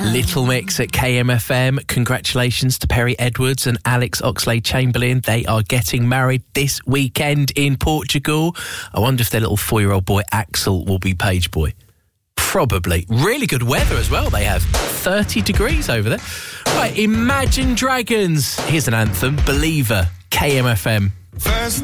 Little Mix at KMFM. Congratulations to Perry Edwards and Alex Oxlade-Chamberlain. They are getting married this weekend in Portugal. I wonder if their little 4-year-old boy Axel will be page boy. Probably. Really good weather as well they have. 30 degrees over there. Right, Imagine Dragons. Here's an anthem. Believer. KMFM. First